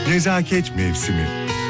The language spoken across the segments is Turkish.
Nezaket mevsimi.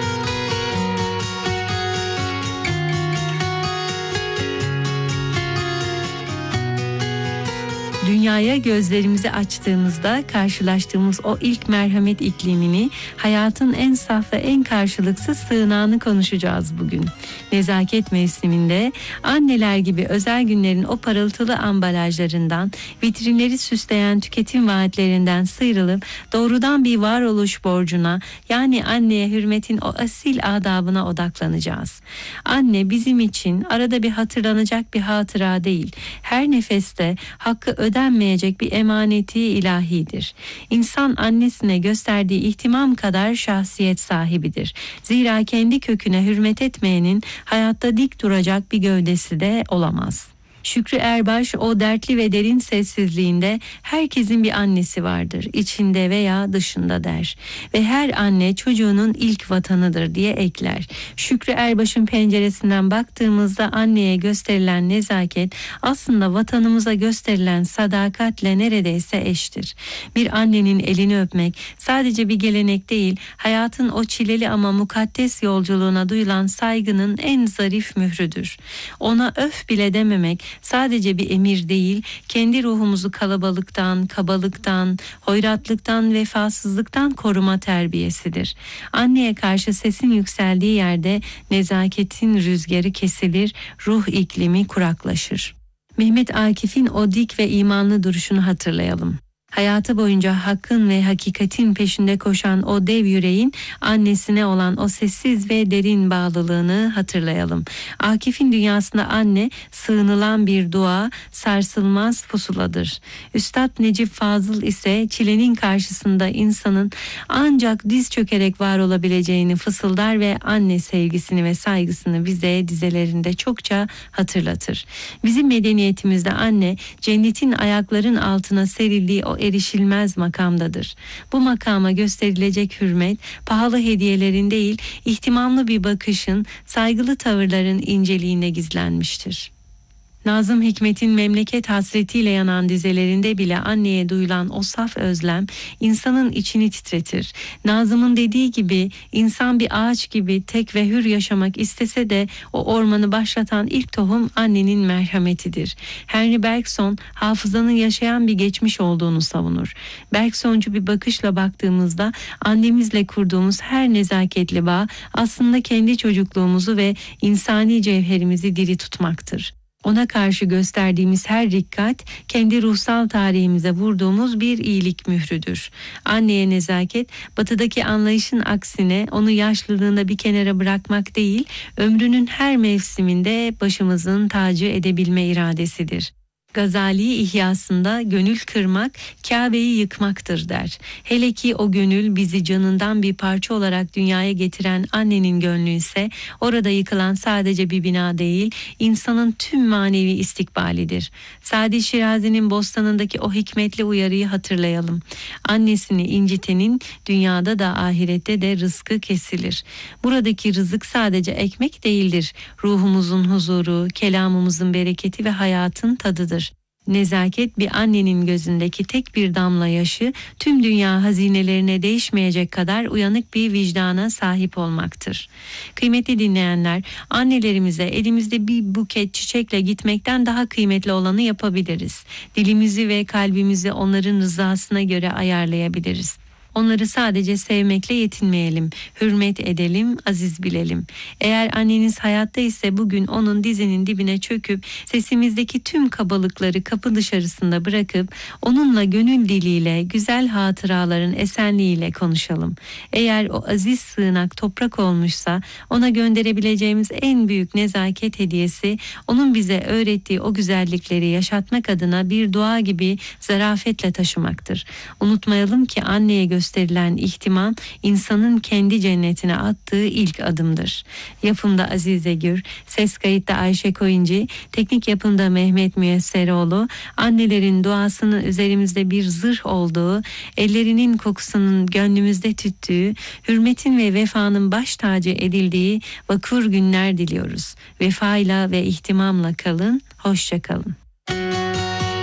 Dünyaya gözlerimizi açtığımızda karşılaştığımız o ilk merhamet iklimini, hayatın en saf ve en karşılıksız sığınağını konuşacağız bugün. Nezaket mevsiminde anneler gibi özel günlerin o parıltılı ambalajlarından, vitrinleri süsleyen tüketim vaatlerinden sıyrılıp doğrudan bir varoluş borcuna, yani anneye hürmetin o asil adabına odaklanacağız. Anne bizim için arada bir hatırlanacak bir hatıra değil, her nefeste hakkı ödenmeyecek bir emaneti ilahidir. İnsan annesine gösterdiği ihtimam kadar şahsiyet sahibidir. Zira kendi köküne hürmet etmeyenin hayatta dik duracak bir gövdesi de olamaz. Şükrü Erbaş o dertli ve derin sessizliğinde herkesin bir annesi vardır, içinde veya dışında der. Ve her anne çocuğunun ilk vatanıdır diye ekler. Şükrü Erbaş'ın penceresinden baktığımızda anneye gösterilen nezaket aslında vatanımıza gösterilen sadakatle neredeyse eştir. Bir annenin elini öpmek sadece bir gelenek değil, hayatın o çileli ama mukaddes yolculuğuna duyulan saygının en zarif mührüdür. Ona öf bile dememek sadece bir emir değil, kendi ruhumuzu kalabalıktan, kabalıktan, hoyratlıktan, vefasızlıktan koruma terbiyesidir. Anneye karşı sesin yükseldiği yerde nezaketin rüzgarı kesilir, ruh iklimi kuraklaşır. Mehmet Akif'in o dik ve imanlı duruşunu hatırlayalım. Hayatı boyunca hakkın ve hakikatin peşinde koşan o dev yüreğin annesine olan o sessiz ve derin bağlılığını hatırlayalım. Akif'in dünyasında anne sığınılan bir dua, sarsılmaz pusuladır. Üstad Necip Fazıl ise çilenin karşısında insanın ancak diz çökerek var olabileceğini fısıldar ve anne sevgisini ve saygısını bize dizelerinde çokça hatırlatır. Bizim medeniyetimizde anne cennetin ayakların altına serildiği o erişilmez makamdadır. Bu makama gösterilecek hürmet, pahalı hediyelerin değil, ihtimamlı bir bakışın, saygılı tavırların inceliğinde gizlenmiştir. Nazım Hikmet'in memleket hasretiyle yanan dizelerinde bile anneye duyulan o saf özlem insanın içini titretir. Nazım'ın dediği gibi insan bir ağaç gibi tek ve hür yaşamak istese de o ormanı başlatan ilk tohum annenin merhametidir. Henry Bergson hafızanın yaşayan bir geçmiş olduğunu savunur. Bergsoncu bir bakışla baktığımızda annemizle kurduğumuz her nezaketli bağ aslında kendi çocukluğumuzu ve insani cevherimizi diri tutmaktır. Ona karşı gösterdiğimiz her dikkat, kendi ruhsal tarihimize vurduğumuz bir iyilik mührüdür. Anneye nezaket, batıdaki anlayışın aksine onu yaşlılığında bir kenara bırakmak değil, ömrünün her mevsiminde başımızın tacı edebilme iradesidir. Gazali İhyasında gönül kırmak, Kabe'yi yıkmaktır der. Hele ki o gönül bizi canından bir parça olarak dünyaya getiren annenin gönlü ise orada yıkılan sadece bir bina değil, insanın tüm manevi istikbalidir. Sadi Şirazi'nin Bostanı'ndaki o hikmetli uyarıyı hatırlayalım. Annesini incitenin dünyada da ahirette de rızkı kesilir. Buradaki rızık sadece ekmek değildir. Ruhumuzun huzuru, kelamımızın bereketi ve hayatın tadıdır. Nezaket bir annenin gözündeki tek bir damla yaşı tüm dünya hazinelerine değişmeyecek kadar uyanık bir vicdana sahip olmaktır. Kıymetli dinleyenler, annelerimize elimizde bir buket çiçekle gitmekten daha kıymetli olanı yapabiliriz. Dilimizi ve kalbimizi onların rızasına göre ayarlayabiliriz. Onları sadece sevmekle yetinmeyelim, hürmet edelim, aziz bilelim. Eğer anneniz hayatta ise bugün onun dizinin dibine çöküp sesimizdeki tüm kabalıkları kapı dışarısında bırakıp onunla gönül diliyle, güzel hatıraların esenliğiyle konuşalım. Eğer o aziz sığınak toprak olmuşsa ona gönderebileceğimiz en büyük nezaket hediyesi onun bize öğrettiği o güzellikleri yaşatmak adına bir dua gibi zarafetle taşımaktır. Unutmayalım ki anneye gösterilen ihtimam insanın kendi cennetine attığı ilk adımdır. Yapımda Azize Gür, ses kayıtta Ayşe Koyuncu, teknik yapımda Mehmet Müyesseroğlu, annelerin duasının üzerimizde bir zırh olduğu, ellerinin kokusunun gönlümüzde tüttüğü, hürmetin ve vefanın baş tacı edildiği vakur günler diliyoruz. Vefayla ve ihtimamla kalın, hoşça kalın.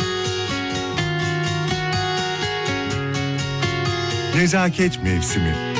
Nezaket mevsimi.